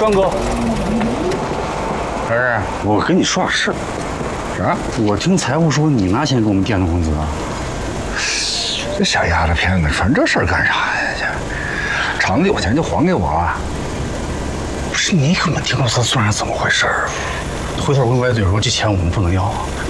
庄哥， 儿， 我跟你说点事儿。 啥？ 我听财务说你拿钱给我们垫的工资啊。 这小丫头片子传这事儿干啥呀？厂子有钱就还给我啊！ 不是你给我们垫工资算是怎么回事儿？回头我跟歪嘴说这钱我们不能要啊。